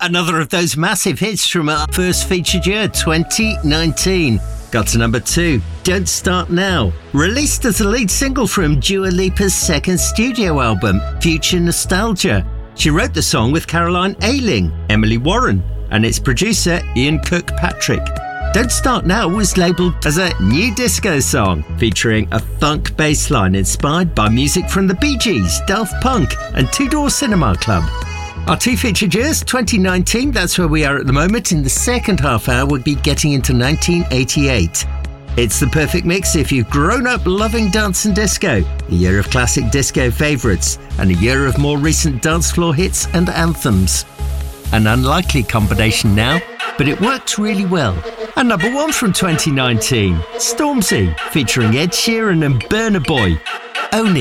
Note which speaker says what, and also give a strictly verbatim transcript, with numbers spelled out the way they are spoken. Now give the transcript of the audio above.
Speaker 1: Another of those massive hits from our first featured year, twenty nineteen. Got to number two, Don't Start Now. Released as the lead single from Dua Lipa's second studio album, Future Nostalgia. She wrote the song with Caroline Ayling, Emily Warren, and its producer Ian Kirkpatrick. Don't Start Now was labelled as a new disco song, featuring a funk bass line inspired by music from the Bee Gees, Daft Punk and Two Door Cinema Club. Our two featured years, twenty nineteen, that's where we are at the moment. In the second half hour, we'll be getting into nineteen eighty-eight. It's the perfect mix if you've grown up loving dance and disco, a year of classic disco favourites, and a year of more recent dance floor hits and anthems. An unlikely combination now, but it worked really well. And number one from twenty nineteen, Stormzy, featuring Ed Sheeran and Burna Boy, Own It.